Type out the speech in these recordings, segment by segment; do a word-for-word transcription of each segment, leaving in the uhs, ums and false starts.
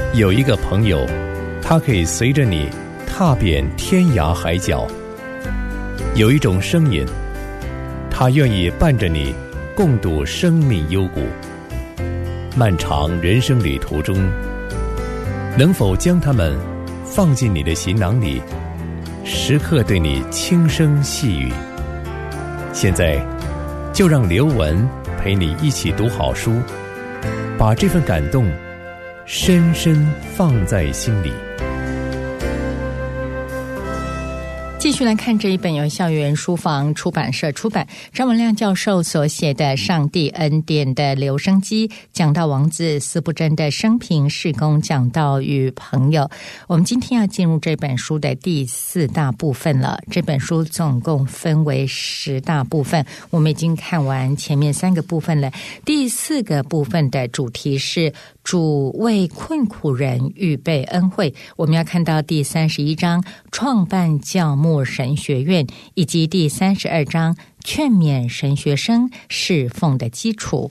有一个朋友，他可以随着你踏遍天涯海角；有一种声音，他愿意伴着你共度生命幽谷。漫长人生旅途中，能否将他们放进你的行囊里，时刻对你轻声细语？现在就让刘文陪你一起读好书，把这份感动深深放在心里。 继续来看这一本由校园书房出版社出版，张文亮教授所写的《上帝恩典的留声机》，讲到王子司布真的生平事工，讲到与朋友。我们今天要进入这本书的第四大部分了。这本书总共分为十大部分，我们已经看完前面三个部分了。第四个部分的主题是主为困苦人预备恩惠。我们要看到第三十一章创办教牧神学院，以及第三十二章劝勉神学生侍奉的基础。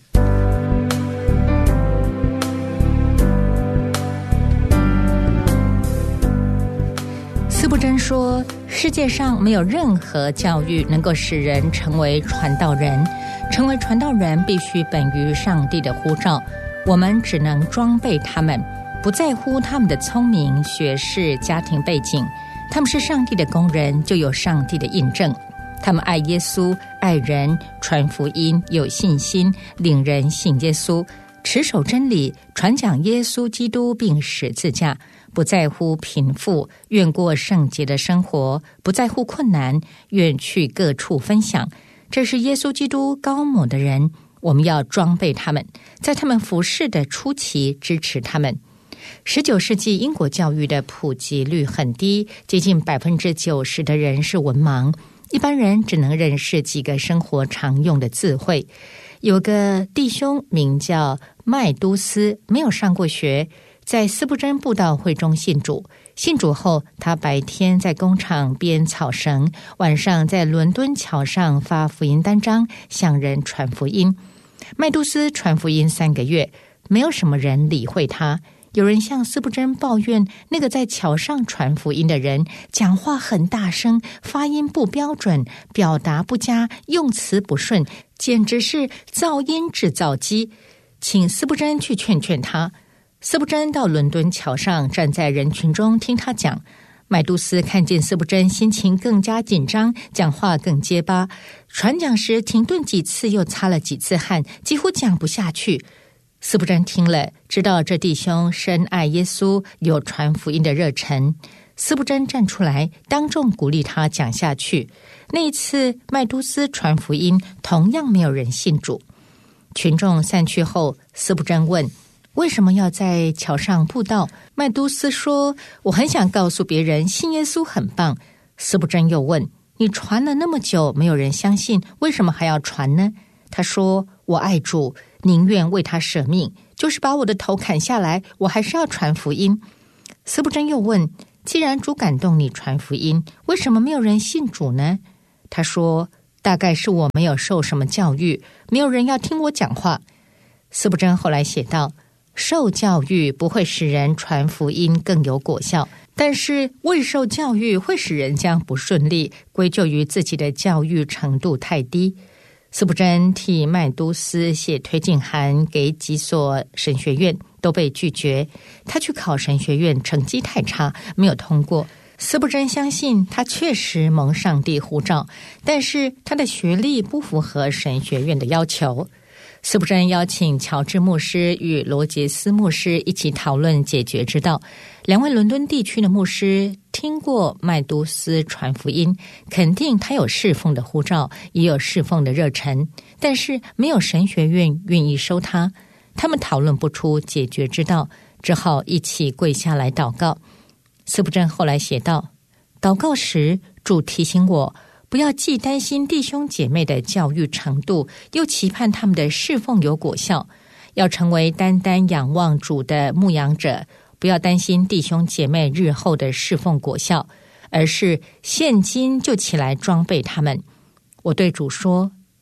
司布真说，世界上没有任何教育能够使人成为传道人，成为传道人必须本于上帝的呼召，我们只能装备他们，不在乎他们的聪明、学识、家庭背景，他们是上帝的工人，就有上帝的印证。他们爱耶稣，爱人，传福音，有信心，领人信耶稣，持守真理，传讲耶稣基督并十字架，不在乎贫富，愿过圣洁的生活，不在乎困难，愿去各处分享。这是耶稣基督高某的人，我们要装备他们，在他们服事的初期支持他们。十九世纪英国教育的普及率很低，接近百分之九十的人是文盲，一般人只能认识几个生活常用的字汇。有个弟兄名叫麦都斯，没有上过学，在司布真布道会中信主。信主后，他白天在工厂编草绳，晚上在伦敦桥上发福音单张，向人传福音。麦都斯传福音三个月，没有什么人理会他。有人向司布真抱怨，那个在桥上传福音的人讲话很大声，发音不标准，表达不佳，用词不顺，简直是噪音制造机，请司布真去劝劝他。司布真到伦敦桥上，站在人群中听他讲。麦都斯看见司布真心情更加紧张，讲话更结巴，传讲时停顿几次，又擦了几次汗，几乎讲不下去。司布真听了，知道这弟兄深爱耶稣，有传福音的热忱。司布真站出来，当众鼓励他讲下去。那一次麦都斯传福音，同样没有人信主。群众散去后，司布真问，为什么要在桥上布道？麦都斯说，我很想告诉别人信耶稣很棒。司布真又问，你传了那么久，没有人相信，为什么还要传呢？他说，我爱主，宁愿为他舍命，就是把我的头砍下来，我还是要传福音。司布真又问，既然主感动你传福音，为什么没有人信主呢？他说，大概是我没有受什么教育，没有人要听我讲话。司布真后来写道，受教育不会使人传福音更有果效，但是未受教育会使人将不顺利归咎于自己的教育程度太低。司布真替麦都斯写推荐函给几所神学院，都被拒绝。他去考神学院，成绩太差，没有通过。司布真相信他确实蒙上帝呼召，但是他的学历不符合神学院的要求。司布真邀请乔治牧师与罗杰斯牧师一起讨论解决之道。两位伦敦地区的牧师听过麦都斯传福音，肯定他有侍奉的呼召，也有侍奉的热忱，但是没有神学院愿意收他。他们讨论不出解决之道，只好一起跪下来祷告。司布真后来写道，祷告时主提醒我，不要既担心弟兄姐妹的教育程度，又期盼他们的侍奉有果效，要成为单单仰望主的牧养者，不要担心弟兄姐妹日后的侍奉果效，而是现今就起来装备他们。我对主说，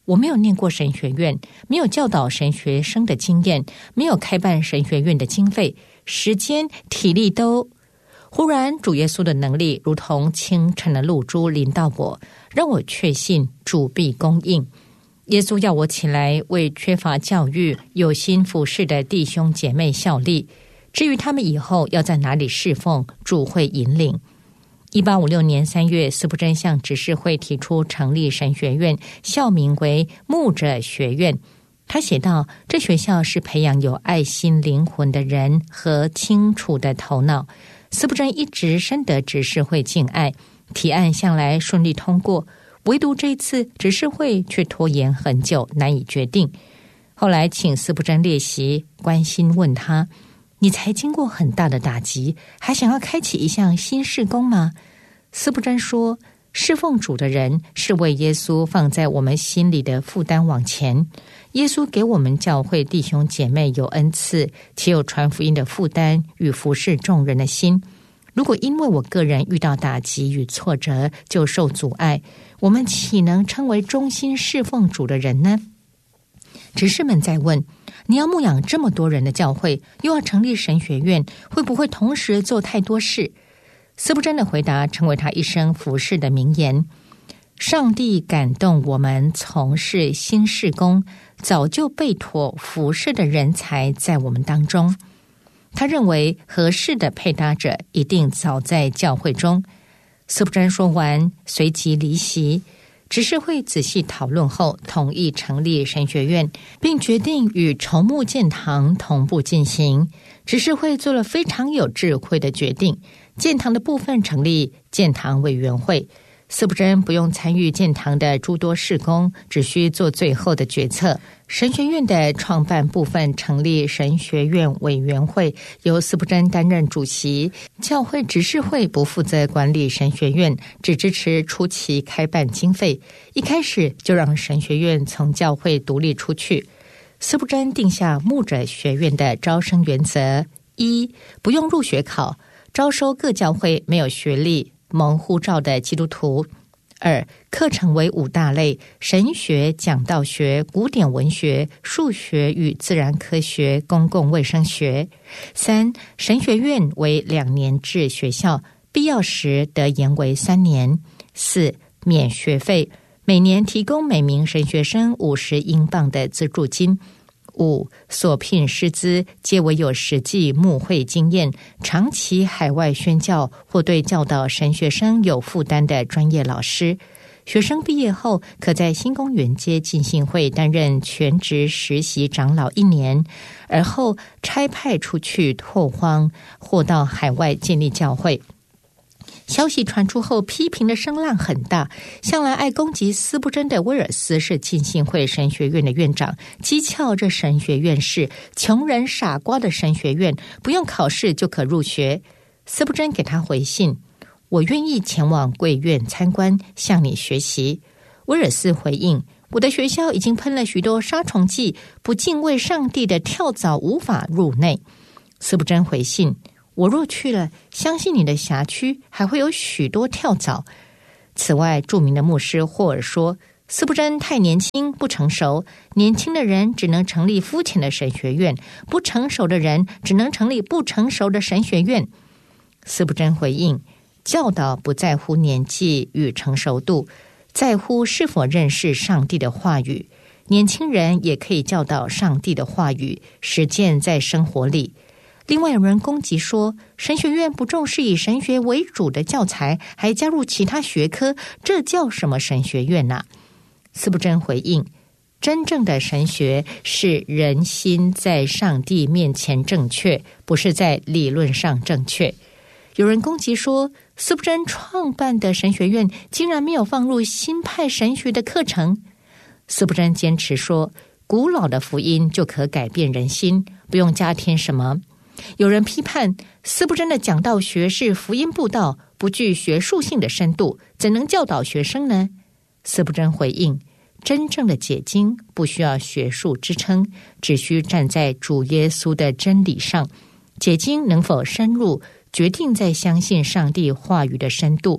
我没有念过神学院，没有教导神学生的经验，没有开办神学院的经费，时间体力都……忽然主耶稣的能力如同清晨的露珠临到我，让我确信主必供应。耶稣要我起来为缺乏教育有心服侍的弟兄姐妹效力，至于他们以后要在哪里侍奉，主会引领。一八五六年三月，司布真向执事会提出成立神学院，校名为牧者学院。他写道，这学校是培养有爱心灵魂的人和清楚的头脑。司布真一直深得执事会敬爱，提案向来顺利通过，唯独这一次执事会却拖延很久，难以决定。后来请司布真列席，关心问他，你才经过很大的打击，还想要开启一项新事工吗？司布真说，侍奉主的人是为耶稣放在我们心里的负担往前。耶稣给我们教会弟兄姐妹有恩赐，且有传福音的负担与服侍众人的心。如果因为我个人遇到打击与挫折就受阻碍，我们岂能称为忠心侍奉主的人呢？执事们在问，你要牧养这么多人的教会，又要成立神学院，会不会同时做太多事？司布真的回答成为他一生服侍的名言。上帝感动我们从事新事工，早就备妥服侍的人才在我们当中。他认为合适的配搭者一定早在教会中。司布真说完，随即离席。执事会仔细讨论后，同意成立神学院，并决定与筹募建堂同步进行。执事会做了非常有智慧的决定，建堂的部分成立建堂委员会。司布真不用参与建堂的诸多事工，只需做最后的决策。神学院的创办部分成立神学院委员会，由司布真担任主席。教会执事会不负责管理神学院，只支持初期开办经费。一开始就让神学院从教会独立出去。司布真定下牧者学院的招生原则：一、不用入学考，招收各教会没有学历蒙护照的基督徒。二、课程为五大类：神学、讲道学、古典文学、数学与自然科学、公共卫生学。三、神学院为两年制学校，必要时得延为三年。四、免学费，每年提供每名神学生五十英镑的资助金。五、所聘师资皆为有实际牧会经验、长期海外宣教或对教导神学生有负担的专业老师。学生毕业后，可在新公园街浸信会担任全职实习长老一年，而后差派出去拓荒或到海外建立教会。消息传出后，批评的声浪很大。向来爱攻击司布真的威尔斯是浸信会神学院的院长，讥诮这神学院是穷人傻瓜的神学院，不用考试就可入学。司布真给他回信，我愿意前往贵院参观，向你学习。威尔斯回应，我的学校已经喷了许多杀虫剂，不敬畏上帝的跳蚤无法入内。司布真回信，我若去了，相信你的辖区还会有许多跳蚤。此外，著名的牧师霍尔说，司布真太年轻不成熟，年轻的人只能成立肤浅的神学院，不成熟的人只能成立不成熟的神学院。司布真回应，教导不在乎年纪与成熟度，在乎是否认识上帝的话语。年轻人也可以教导上帝的话语，实践在生活里。另外有人攻击说，神学院不重视以神学为主的教材，还加入其他学科，这叫什么神学院啊？司布真回应，真正的神学是人心在上帝面前正确，不是在理论上正确。有人攻击说，司布真创办的神学院竟然没有放入新派神学的课程。司布真坚持说，古老的福音就可改变人心，不用加添什么。有人批判司布真的讲道学是福音布道，不具学术性的深度，怎能教导学生呢？司布真回应，真正的解经不需要学术支撑，只需站在主耶稣的真理上。解经能否深入，决定在相信上帝话语的深度。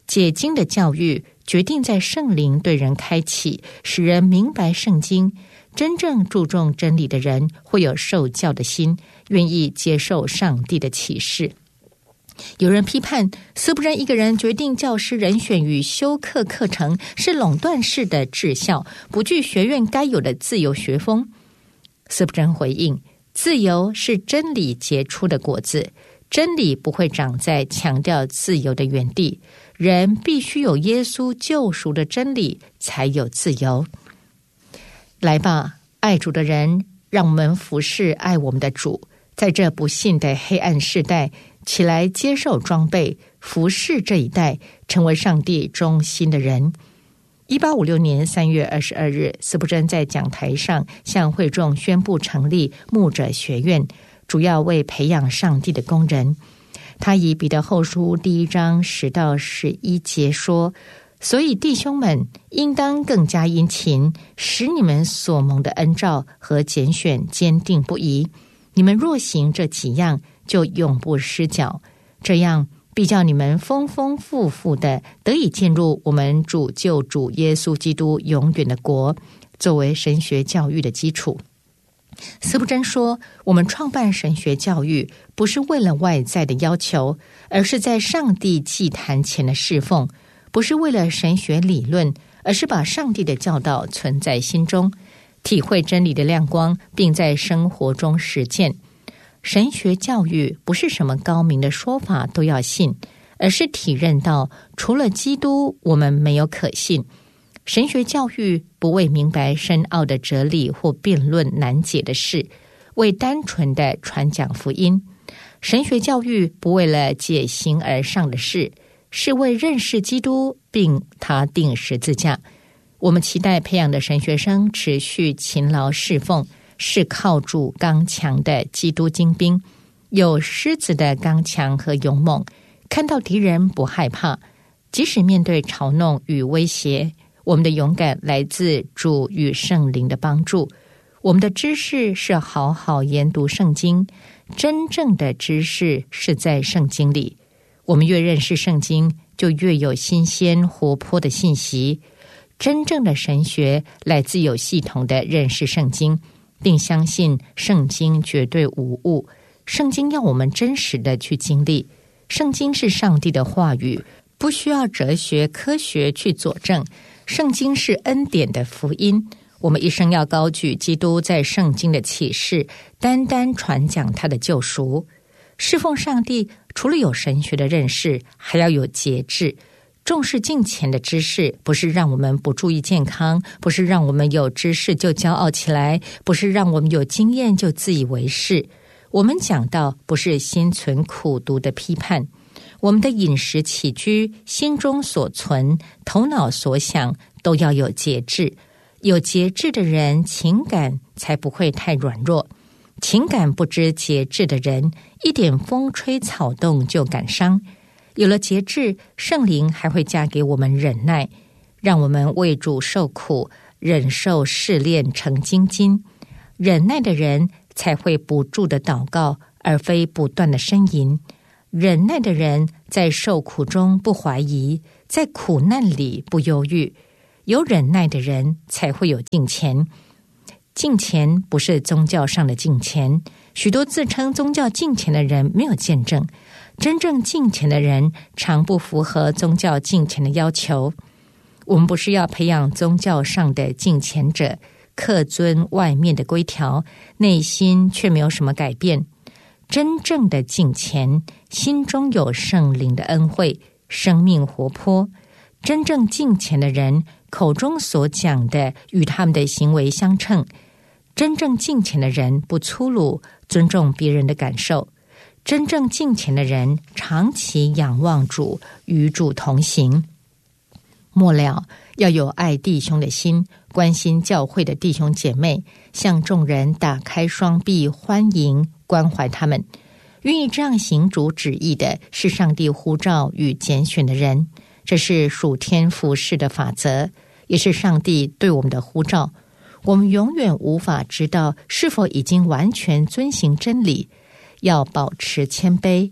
解经的教育决定在圣灵对人开启，使人明白圣经。真正注重真理的人会有受教的心，愿意接受上帝的启示。有人批判斯布真一个人决定教师人选与修课课程是垄断式的治校，不具学院该有的自由学风。斯布真回应，自由是真理结出的果子，真理不会长在强调自由的原地，人必须有耶稣救赎的真理才有自由。来吧，爱主的人，让我们服侍爱我们的主，在这不幸的黑暗世代起来接受装备，服侍这一代，成为上帝忠心的人。一八五六年三月二十二日，斯布真在讲台上向会众宣布成立牧者学院，主要为培养上帝的工人。他以彼得后书第一章十到十一节说，所以弟兄们应当更加殷勤，使你们所蒙的恩召和拣选坚定不移。你们若行这几样，就永不失脚，这样必叫你们丰丰富富的得以进入我们主救主耶稣基督永远的国，作为神学教育的基础。斯布真说，我们创办神学教育不是为了外在的要求，而是在上帝祭坛前的侍奉，不是为了神学理论，而是把上帝的教导存在心中，体会真理的亮光，并在生活中实践。神学教育不是什么高明的说法都要信，而是体认到除了基督，我们没有可信。神学教育不为明白深奥的哲理或辩论难解的事，为单纯的传讲福音。神学教育不为了解形而上的事，是为认识基督并他钉十字架。我们期待培养的神学生持续勤劳侍奉，是靠住刚强的基督精兵，有狮子的刚强和勇猛，看到敌人不害怕，即使面对嘲弄与威胁，我们的勇敢来自主与圣灵的帮助。我们的知识是好好研读圣经，真正的知识是在圣经里。我们越认识圣经，就越有新鲜活泼的信息。真正的神学来自有系统的认识圣经，并相信圣经绝对无误。圣经要我们真实的去经历，圣经是上帝的话语，不需要哲学科学去佐证。圣经是恩典的福音，我们一生要高举基督在圣经的启示，单单传讲他的救赎。侍奉上帝除了有神学的认识，还要有节制。重视敬虔的知识，不是让我们不注意健康，不是让我们有知识就骄傲起来，不是让我们有经验就自以为是。我们讲到不是心存苦毒的批判，我们的饮食起居，心中所存，头脑所想，都要有节制。有节制的人，情感才不会太软弱。情感不知节制的人，一点风吹草动就感伤。有了节制，圣灵还会加给我们忍耐，让我们为主受苦，忍受试炼成精金。忍耐的人才会不住的祷告，而非不断的呻吟。忍耐的人在受苦中不怀疑，在苦难里不忧郁。有忍耐的人才会有敬虔。敬虔不是宗教上的敬虔，许多自称宗教敬虔的人没有见证。真正敬虔的人常不符合宗教敬虔的要求。我们不是要培养宗教上的敬虔者，恪遵外面的规条，内心却没有什么改变。真正的敬虔，心中有圣灵的恩惠，生命活泼。真正敬虔的人，口中所讲的与他们的行为相称。真正敬虔的人不粗鲁，尊重别人的感受。真正敬虔的人长期仰望主，与主同行。末了，要有爱弟兄的心，关心教会的弟兄姐妹，向众人打开双臂，欢迎关怀他们。愿意这样行主旨意的，是上帝呼召与拣选的人。这是属天服事的法则，也是上帝对我们的呼召。我们永远无法知道是否已经完全遵行真理，要保持谦卑。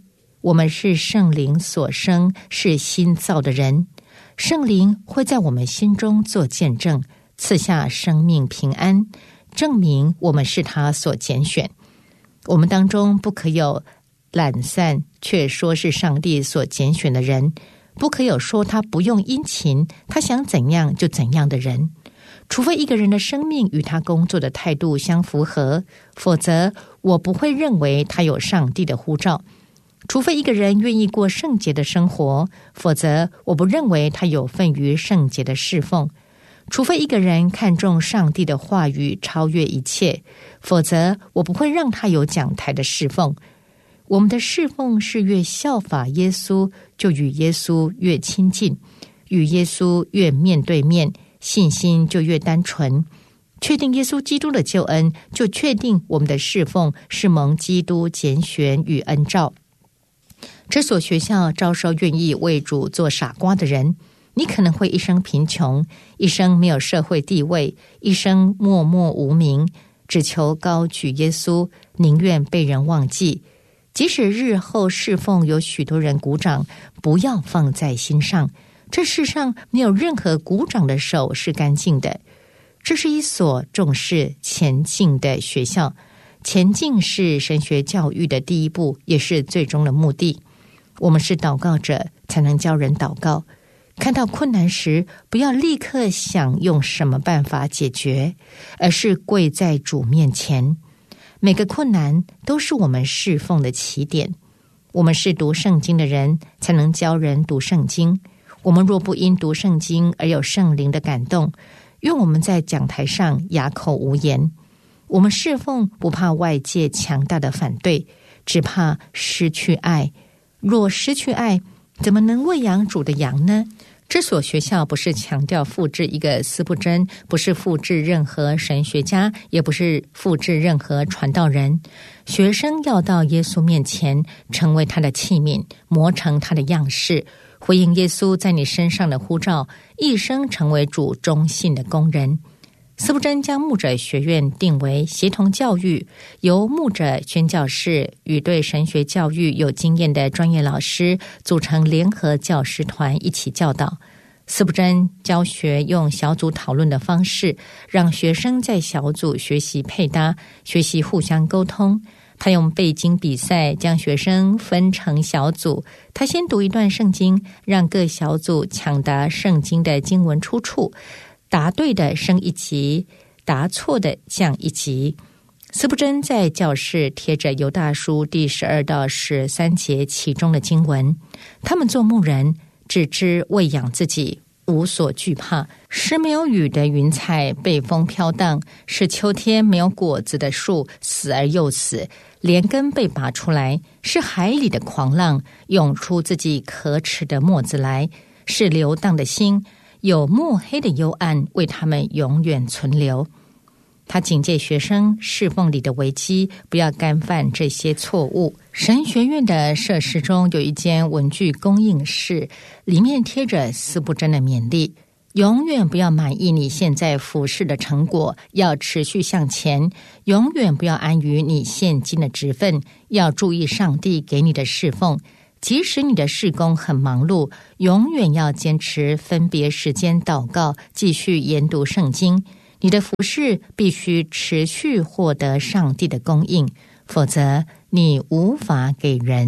我们是圣灵所生，是新造的人。圣灵会在我们心中做见证，赐下生命平安，证明我们是他所拣选。我们当中不可有懒散却说是上帝所拣选的人，不可有说他不用殷勤，他想怎样就怎样的人。除非一个人的生命与他工作的态度相符合，否则我不会认为他有上帝的呼召。除非一个人愿意过圣洁的生活，否则我不认为他有份于圣洁的侍奉。除非一个人看重上帝的话语超越一切，否则我不会让他有讲台的侍奉。我们的侍奉是越效法耶稣，就与耶稣越亲近，与耶稣越面对面，信心就越单纯。确定耶稣基督的救恩，就确定我们的侍奉是蒙基督拣选与恩召。这所学校招收愿意为主做傻瓜的人。你可能会一生贫穷，一生没有社会地位，一生默默无名，只求高举耶稣，宁愿被人忘记。即使日后侍奉有许多人鼓掌，不要放在心上。这世上没有任何鼓掌的手是干净的。这是一所重视前进的学校。前进是神学教育的第一步，也是最终的目的。我们是祷告者，才能教人祷告。看到困难时，不要立刻想用什么办法解决，而是跪在主面前。每个困难都是我们侍奉的起点。我们是读圣经的人，才能教人读圣经。我们若不因读圣经而有圣灵的感动，愿我们在讲台上哑口无言。我们侍奉不怕外界强大的反对，只怕失去爱。若失去爱，怎么能喂养主的羊呢？这所学校不是强调复制一个司布真，不是复制任何神学家，也不是复制任何传道人。学生要到耶稣面前，成为他的器皿，磨成他的样式，回应耶稣在你身上的呼召，一生成为主忠信的工人。司布真将牧者学院定为协同教育，由牧者宣教士与对神学教育有经验的专业老师组成联合教师团一起教导。司布真教学用小组讨论的方式，让学生在小组学习配搭，学习互相沟通。他用背经比赛将学生分成小组，他先读一段圣经，让各小组抢答圣经的经文出处，答对的升一级，答错的降一级。司布真在教室贴着犹大书第十二到十三节其中的经文，他们做牧人，只知喂养自己，无所惧怕。是没有雨的云彩被风飘荡，是秋天没有果子的树死而又死，连根被拔出来，是海里的狂浪涌出自己可耻的沫子来，是流荡的心，有墨黑的幽暗为他们永远存留。他警戒学生侍奉里的危机，不要干犯这些错误。神学院的设施中有一间文具供应室，里面贴着司布真的勉励：永远不要满意你现在服事的成果，要持续向前；永远不要安于你现今的职分，要注意上帝给你的侍奉。即使你的事工很忙碌，永远要坚持分别时间祷告，继续研读圣经。你的服事必须持续获得上帝的供应，否则你无法给人。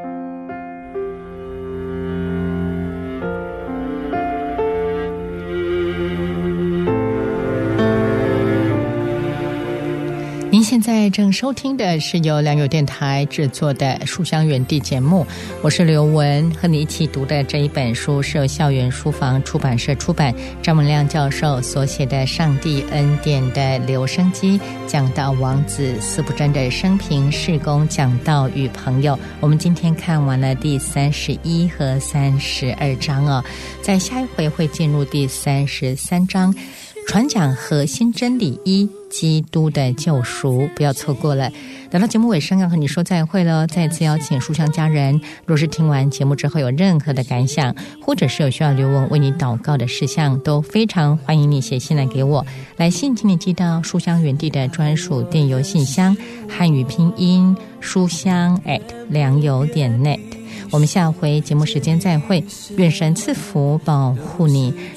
您现在正收听的是由良友电台制作的《书香园地》节目，我是刘文，和你一起读的这一本书是由校园书房出版社出版，张文亮教授所写的《上帝恩典的留声机》，讲到王子司布真的生平、事工、讲道与朋友。我们今天看完了第三十一和三十二章哦，在下一回会进入第三十三章，传讲核心真理一，基督的救赎，不要错过了。来到节目尾声，要和你说再会了。再次邀请书香家人，若是听完节目之后有任何的感想，或者是有需要刘文为你祷告的事项，都非常欢迎你写信来给我。来信请你寄到书香园地的专属电邮信箱，汉语拼音书香 at 良友点 net。 我们下回节目时间再会，愿神赐福保护你，